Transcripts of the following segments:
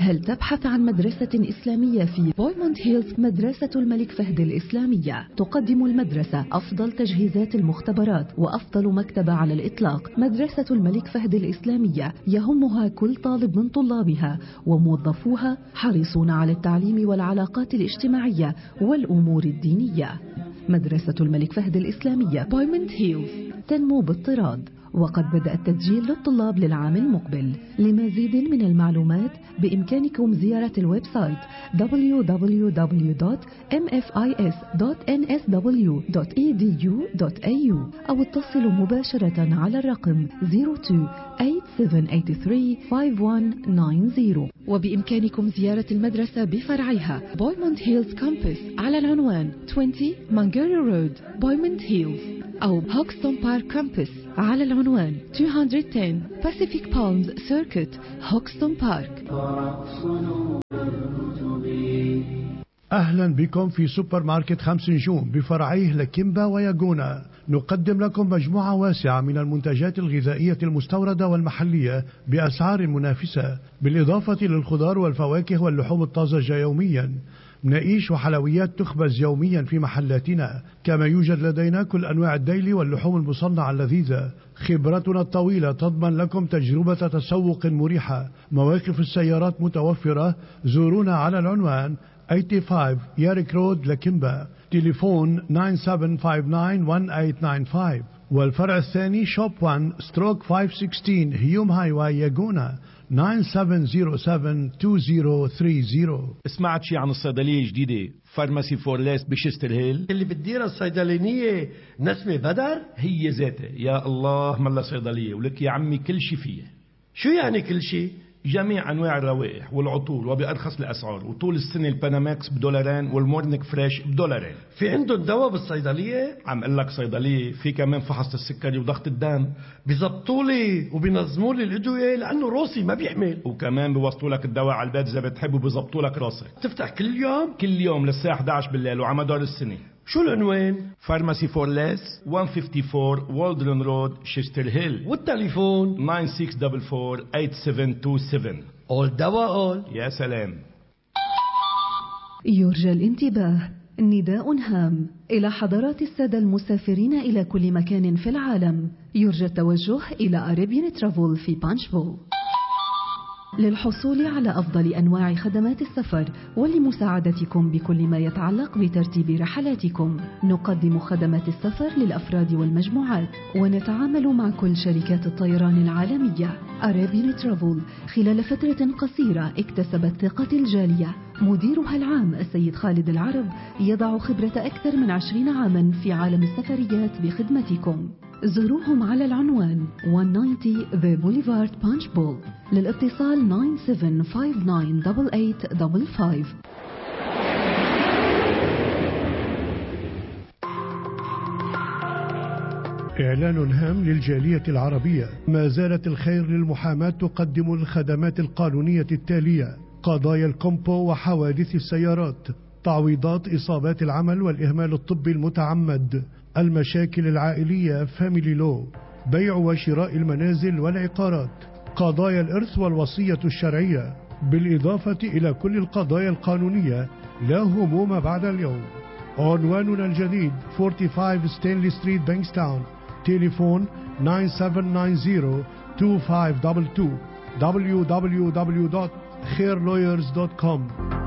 هل تبحث عن مدرسة إسلامية في بويموند هيلز؟ مدرسة الملك فهد الإسلامية تقدم المدرسة أفضل تجهيزات المختبرات وأفضل مكتبة على الإطلاق. مدرسة الملك فهد الإسلامية يهمها كل طالب من طلابها، وموظفوها حريصون على التعليم والعلاقات الاجتماعية والأمور الدينية. مدرسة الملك فهد الإسلامية بويموند هيلز تنمو باضطراد، وقد بدأ التسجيل للطلاب للعام المقبل. لمزيد من المعلومات بإمكانكم زيارة الويب سايت www.mfis.nsw.edu.au أو اتصلوا مباشرة على الرقم 02-8783-5190. وبإمكانكم زيارة المدرسة بفرعها بويموند هيلز كامبس على العنوان 20 مانجيري رود بويموند هيلز، أو هوكستون بارك كامبس على العنوان 210 Pacific Palms Circuit هوكستون بارك. أهلا بكم في سوبر ماركت 5 نجوم بفرعيه لكيمبا وياغونا. نقدم لكم مجموعة واسعة من المنتجات الغذائية المستوردة والمحلية بأسعار منافسة، بالإضافة للخضار والفواكه واللحوم الطازجة يوميا. مناقيش وحلويات تخبز يوميا في محلاتنا، كما يوجد لدينا كل أنواع الديلي واللحوم المصنعة اللذيذة. خبرتنا الطويلة تضمن لكم تجربة تسوق مريحة. مواقف السيارات متوفرة. زورونا على العنوان 85 ياريك رود لكيمبا، تليفون 97591895، والفرع الثاني شوب 1 ستروك 516 هيوم هايواي ياغونا 97072030. سمعت شي عن الصيدلية الجديدة فارماسي فورليس بشستر هيل اللي بتديرها الصيدلانية نسمة بدر؟ هي ذاتها. يا الله ملا صيدلية ولك يا عمي كل شي فيها. شو يعني كل شي؟ جميع أنواع الروائح والعطور وبأرخص الأسعار، وطول السنة الباناماكس $2 والمورنيك فريش $2. في عندهم دواء بالصيدلية؟ عم قل لك صيدلية في كمان فحص السكري وضغط الدم، بيزبطوا لي وبينظموا لي الأدوية لأنه روسي ما بيحمل، وكمان بيوصلوا لك الدواء على البيت إذا بتحب، وبيزبطوا لك راسك. تفتح كل يوم؟ كل يوم للساعة 11 بالليل وعلى مدار السنة. شو العنوان؟ فارماسي فورليس 154 والدرن رود شستر هيل، والتليفون 9644-8727. أول دواء أول. يا سلام. يرجى الانتباه، نداء هام إلى حضرات السادة المسافرين إلى كل مكان في العالم. يرجى التوجه إلى أريبيان ترافل في بانشفول للحصول على أفضل أنواع خدمات السفر ولمساعدتكم بكل ما يتعلق بترتيب رحلاتكم. نقدم خدمات السفر للأفراد والمجموعات، ونتعامل مع كل شركات الطيران العالمية. أريبيان ترافل خلال فترة قصيرة اكتسبت ثقة الجالية. مديرها العام السيد خالد العرب يضع خبرة أكثر من 20 عاما في عالم السفريات بخدمتكم. زوروهم على العنوان 190 The Boulevard Punchbowl. للاتصال 97598855. إعلان هام للجالية العربية. ما زالت الخير للمحاماة تقدم الخدمات القانونية التالية: قضايا الكومبو وحوادث السيارات، تعويضات إصابات العمل والإهمال الطبي المتعمد، المشاكل العائلية فاميلي لو، بيع وشراء المنازل والعقارات، قضايا الإرث والوصية الشرعية، بالإضافة إلى كل القضايا القانونية. لا هموم بعد اليوم. عنواننا الجديد 45 ستانلي ستريت بانكستاون، تليفون 97902522، www.khairlawyers.com.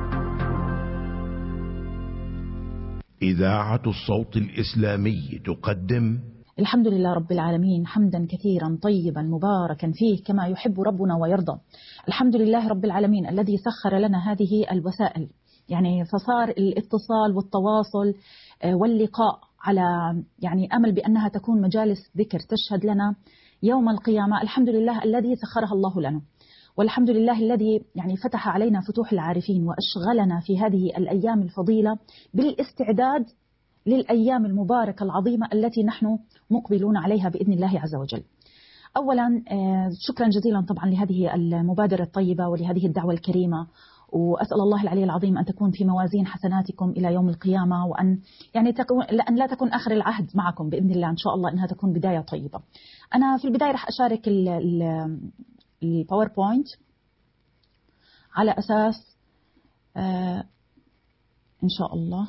إذاعة الصوت الإسلامي تقدم الحمد لله رب العالمين، حمدا كثيرا طيبا مباركا فيه كما يحب ربنا ويرضى. الحمد لله رب العالمين الذي سخر لنا هذه الوسائل، يعني فصار الاتصال والتواصل واللقاء على أمل بأنها تكون مجالس ذكر تشهد لنا يوم القيامة. الحمد لله الذي سخرها الله لنا، والحمد لله الذي فتح علينا فتوح العارفين وأشغلنا في هذه الأيام الفضيلة بالاستعداد للأيام المباركة العظيمة التي نحن مقبلون عليها بإذن الله عز وجل. أولا شكرا جزيلا طبعا لهذه المبادرة الطيبة ولهذه الدعوة الكريمة، وأسأل الله العلي العظيم أن تكون في موازين حسناتكم إلى يوم القيامة، وأن أن لا تكون آخر العهد معكم بإذن الله، إن شاء الله أنها تكون بداية طيبة. أنا في البداية رح أشارك الباوربوينت على أساس إن شاء الله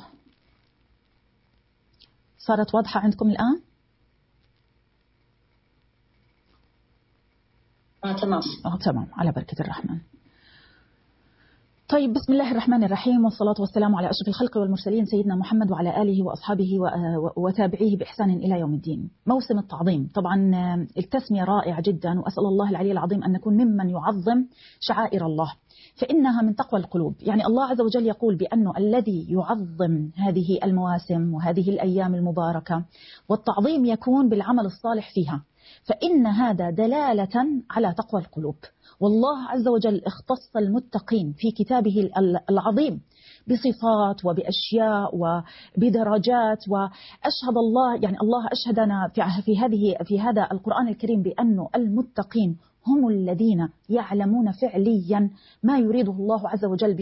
صارت واضحة عندكم الآن؟ تمام على بركة الرحمن. طيب، بسم الله الرحمن الرحيم، والصلاة والسلام على أشرف الخلق والمرسلين سيدنا محمد وعلى آله وأصحابه وتابعيه بإحسان إلى يوم الدين. موسم التعظيم، طبعا التسمية رائعة جدا، وأسأل الله العلي العظيم أن نكون ممن يعظم شعائر الله، فإنها من تقوى القلوب. يعني الله عز وجل يقول بأنه الذي يعظم هذه المواسم وهذه الأيام المباركة، والتعظيم يكون بالعمل الصالح فيها، فإن هذا دلالة على تقوى القلوب. والله عز وجل اختص المتقين في كتابه العظيم بصفات وبأشياء وبدرجات، وأشهد الله، يعني الله أشهدنا في هذا القرآن الكريم بأن المتقين هم الذين يعلمون فعليا ما يريده الله عز وجل